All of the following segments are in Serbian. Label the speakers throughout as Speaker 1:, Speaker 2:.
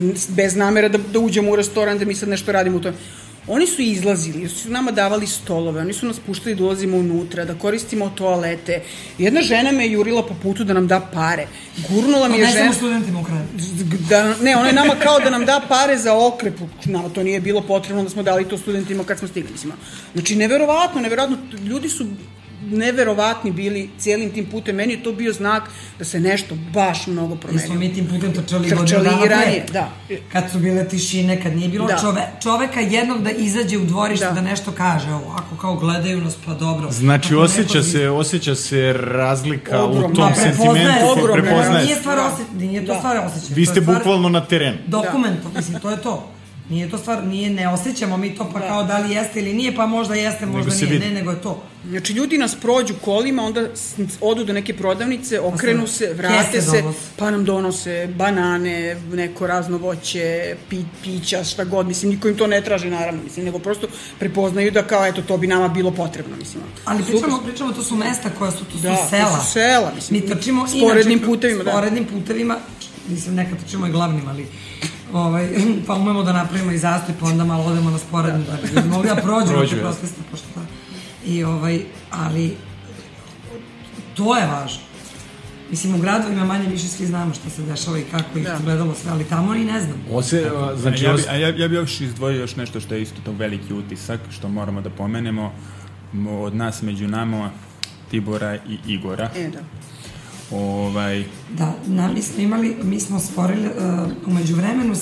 Speaker 1: bez namera da uđemo u restoran, da mi sad nešto radimo u tome. Oni su izlazili, su nama davali stolove, oni su nas puštali da ulazimo unutra, da koristimo toalete. Jedna žena me je jurila po putu da nam da pare. Gurnula mi je žena...
Speaker 2: Ne samo studentima u kraju.
Speaker 1: Ne, ona je nama kao da nam da pare za okrep. Nama to nije bilo potrebno da smo dali to studentima kad smo stigli. Znači, neverovatno, ljudi su neverovatni bili cijelim tim putem. Meni je to bio znak da se nešto baš mnogo promenilo.
Speaker 2: I smo mi tim putem trčali godinu dana pre. Kad su bile tišine, kad nije bilo čoveka jednog da izađe u dvorište da nešto kaže, ovako kao gledaju nas, pa dobro.
Speaker 3: Znači osjeća se razlika u tom sentimentu.
Speaker 2: Prepoznaje. Nije to stvar osjećanja.
Speaker 3: Vi ste bukvalno na terenu.
Speaker 2: Dokumentom, mislim, to je to. Nije to stvar, ne osjećamo mi to pa kao da li jeste ili nije, pa možda jeste, možda nije, ne, nego je to.
Speaker 1: Znači, ljudi nas prođu kolima, onda odu do neke prodavnice, okrenu se, vrate se, pa nam donose banane, neko razno voće, pića, šta god, mislim, niko im to ne traži, naravno, mislim, nego prosto prepoznaju da kao, eto, to bi nama bilo potrebno, mislim.
Speaker 2: Ali pričamo, to su mesta koja su, to su sela.
Speaker 1: Da, to su sela, mislim.
Speaker 2: Mi trčimo
Speaker 1: sporednim putevima, da.
Speaker 2: Sporednim putevima, mislim, nekad trčimo i glavnim, ali... pa umemo da napravimo i zastoj, pa onda malo odemo na sporedno, da mogu da prođu proteste, pošto tako. Ali to je važno. Mislim, u gradovima manje više svi znamo šta se dešava i kako ih gledalo sve, ali tamo i ne znam.
Speaker 4: Ja bi još izdvojio još nešto što je isto to veliki utisak, što moramo da pomenemo od nas među nama, Tibora i Igora.
Speaker 2: Da, mi smo stvorili, umeđu vremenu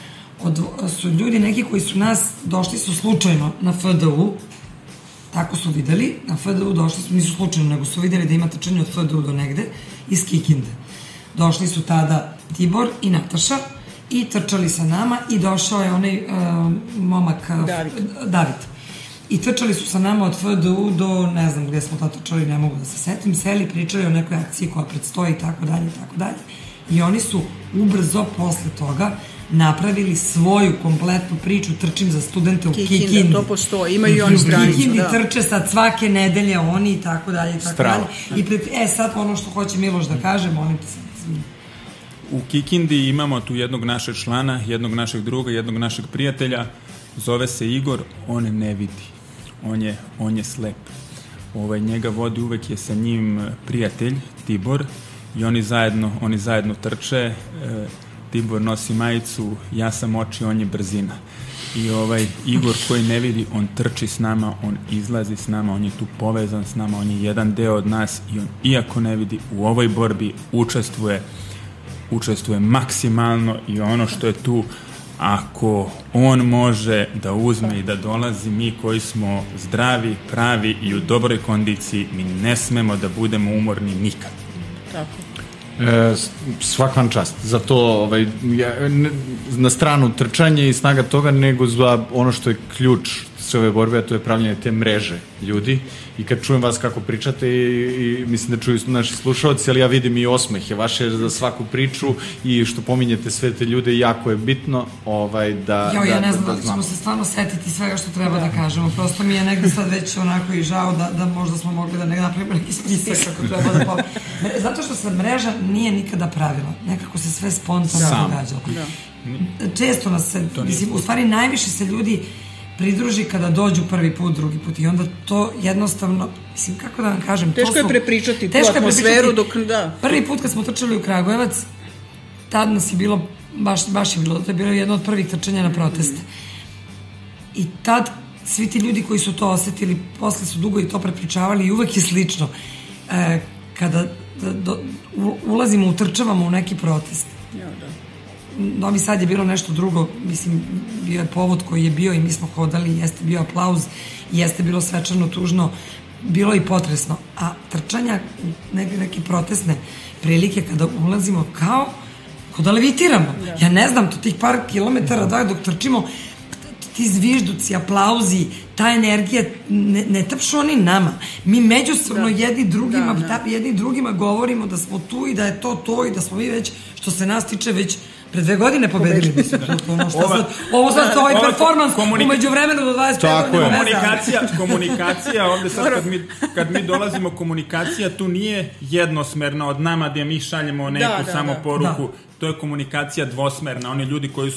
Speaker 2: su ljudi neki koji su nas, došli su slučajno na FDU, tako su videli, na FDU došli su, nisu slučajno, nego su videli da ima trčanje od FDU do negde, iz Kikinde. Došli su tada Tibor i Nataša i trčali sa nama i došao je onaj momak David. I trčali su sa nama od FDU do, ne znam gde smo to trčali, ne mogu da se setim, seli, pričali o nekoj akciji koja predstoji i tako dalje. I oni su ubrzo posle toga napravili svoju kompletnu priču, trčim za studente u Kikindi.
Speaker 1: To postoji, imaju i oni stranicu.
Speaker 2: U Kikindi trče sad svake nedelje oni i tako dalje. I sad ono što hoće Miloš da kaže, molim te sad.
Speaker 4: U Kikindi imamo tu jednog našeg člana, jednog našeg druga, jednog našeg prijatelja, zove se Igor, on ne vidi. On je slep. Njega vodi, uvek je sa njim prijatelj Tibor i oni zajedno trče. Tibor nosi majicu, ja sam oči, on je brzina. I Igor koji ne vidi, on trči s nama, on izlazi s nama, on je tu povezan s nama, on je jedan deo od nas i on, iako ne vidi, u ovoj borbi učestvuje maksimalno i ono što je tu, ako on može da uzme i da dolazi, mi koji smo zdravi, pravi i u dobroj kondiciji, mi ne smemo da budemo umorni nikad.
Speaker 1: Tako.
Speaker 3: Svaka vam čast. Zato na stranu trčanje i snaga toga, nego za ono što je ključ sve ove borbe, a to je pravljanje te mreže ljudi. I kad čujem vas kako pričate i mislim da čuju naši slušalci, ali ja vidim i osmehe vaše za svaku priču i što pominjete sve te ljude, jako je bitno da...
Speaker 2: Ja ne znam da ćemo se stvarno setiti svega što treba da kažemo. Prosto mi je negde sad već onako i žao da možda smo mogli da ne napravimo neki spisak kako treba da pominjamo. Zato što se mreža nije nikada pravila. Nekako se sve spontano događalo. Često nas se, mislim, u stvari najviše se ljudi pridruži kada dođu prvi put, drugi put i onda to jednostavno, mislim, kako da vam kažem,
Speaker 1: teško je prepričati tu atmosferu dok da.
Speaker 2: Prvi put kad smo trčali u Kragujevac, tad nas je bilo, baš je bilo, to je bilo jedno od prvih trčanja na proteste. I tad svi ti ljudi koji su to osetili, posle su dugo i to prepričavali i uvek je slično. Kada ulazimo, utrčavamo u neki protest. Novi Sad je bilo nešto drugo, mislim, bio je povod koji je bio i mi smo hodali, jeste bio aplauz, jeste bilo svečano, tužno, bilo i potresno, a trčanja, neke protestne prilike kada ulazimo kao da levitiramo. Ja ne znam, to tih par kilometara dok trčimo, ti zvižduci, aplauzi, ta energija, ne tapšu oni nama. Mi međusobno jedni drugima govorimo da smo tu i da je to i da smo mi već, što se nas tiče, već Pre 2 godine pobedili bi se. Ovo sad ovaj performans umeđu vremenu do 25 godina.
Speaker 4: Komunikacija, ovde sad kad mi dolazimo, komunikacija tu nije jednosmerna od nama gdje mi šaljemo neku samo poruku. To je komunikacija dvosmerna. Oni ljudi koji